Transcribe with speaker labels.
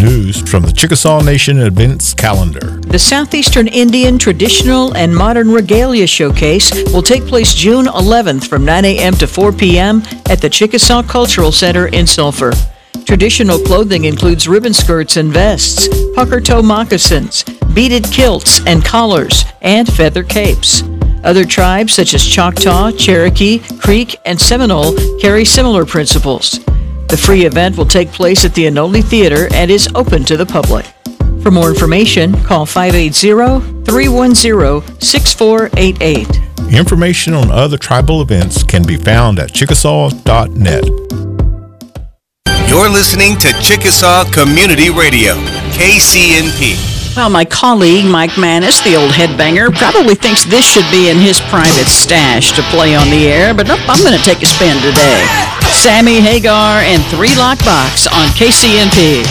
Speaker 1: news from the Chickasaw Nation events calendar.
Speaker 2: The Southeastern Indian Traditional and Modern Regalia Showcase will take place June 11th from 9 a.m. to 4 p.m. at the Chickasaw Cultural Center in Sulphur. Traditional clothing includes ribbon skirts and vests, pucker toe moccasins, beaded kilts and collars, and feather capes. Other tribes such as Choctaw, Cherokee, Creek, and Seminole carry similar principles. The free event will take place at the Anole Theater and is open to the public. For more information, call 580-310-6488.
Speaker 1: Information on other tribal events can be found at chickasaw.net.
Speaker 3: You're listening to Chickasaw Community Radio, KCNP.
Speaker 2: Well, my colleague, Mike Manis, the old headbanger, probably thinks this should be in his private stash to play on the air, but nope, I'm going to take a spin today. Sammy Hagar and Three Lock Box on KCNP.